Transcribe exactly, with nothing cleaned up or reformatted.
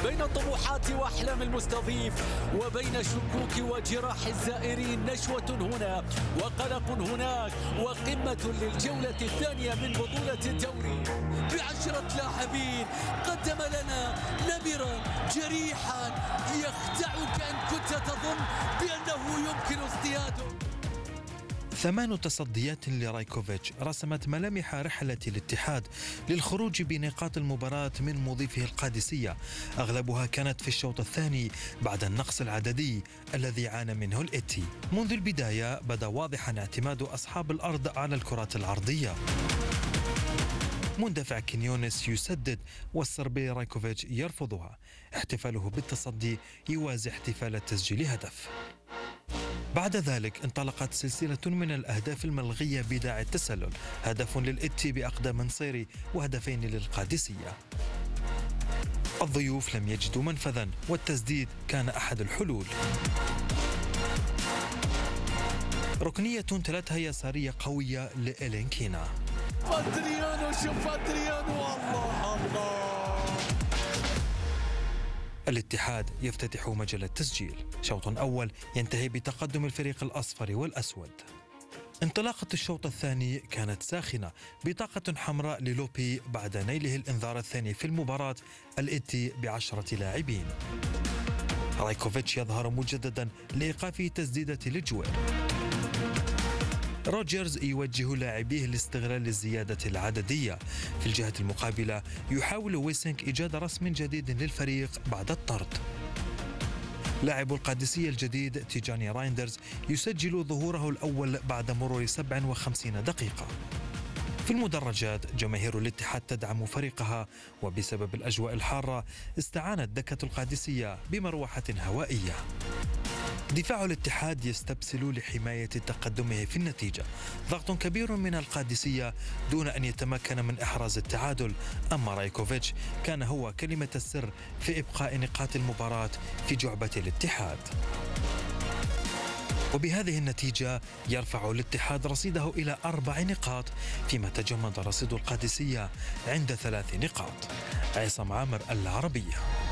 بين طموحات وأحلام المستضيف وبين شكوك وجراح الزائرين. نشوة هنا وقلق هناك، وقمة للجولة الثانية من بطولة الدوري بعشرة لاعبين. قدم لنا نمرا جريحا يخدعك أن كنت تظن بأنه يمكن اصطياده. ثمان تصديات لرايكوفيتش رسمت ملامح رحلة الاتحاد للخروج بنقاط المباراة من مضيفه القادسية، أغلبها كانت في الشوط الثاني بعد النقص العددي الذي عانى منه الإتي. منذ البداية بدا واضحا اعتماد أصحاب الأرض على الكرات العرضية. مندفع كينيونس يسدد والصربي رايكوفيتش يرفضها. احتفاله بالتصدي يوازي احتفال تسجيل هدف. بعد ذلك انطلقت سلسلة من الأهداف الملغية بداعي التسلل، هدف للإتي بأقدام نصيري وهدفين للقادسية. الضيوف لم يجدوا منفذا والتسديد كان أحد الحلول. ركنية تلتها يسارية قوية لإلين كينا. أدريانو، شوف أدريانو، الله الله. الاتحاد يفتتح مجال التسجيل. شوط أول ينتهي بتقدم الفريق الأصفر والأسود. انطلاقة الشوط الثاني كانت ساخنة، بطاقة حمراء للوبي بعد نيله الإنذار الثاني في المباراة، الإتي بعشرة لاعبين. رايكوفيتش يظهر مجددا لإيقاف تسديدة لجوير. روجرز يوجه لاعبيه لاستغلال الزيادة العددية. في الجهة المقابلة يحاول ويسنك إيجاد رسم جديد للفريق بعد الطرد. لاعب القادسية الجديد تيجاني رايندرز يسجل ظهوره الأول بعد مرور سبع وخمسين دقيقة. في المدرجات جماهير الاتحاد تدعم فريقها، وبسبب الأجواء الحارة استعانت دكة القادسية بمروحة هوائية. دفاع الاتحاد يستبسل لحماية تقدمه في النتيجة. ضغط كبير من القادسية دون أن يتمكن من إحراز التعادل، أما رايكوفيتش كان هو كلمة السر في إبقاء نقاط المباراة في جعبة الاتحاد. وبهذه النتيجة يرفع الاتحاد رصيده إلى أربع نقاط، فيما تجمد رصيد القادسية عند ثلاث نقاط. عصام عامر، العربية.